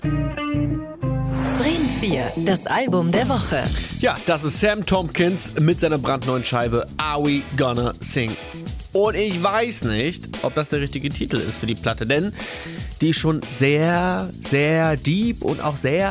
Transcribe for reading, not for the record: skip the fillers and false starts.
Bremen 4, das Album der Woche. Ja, das ist Sam Tompkins mit seiner brandneuen Scheibe Are We Gonna Sing? Und ich weiß nicht, ob das der richtige Titel ist für die Platte, denn die ist schon sehr, sehr deep und auch sehr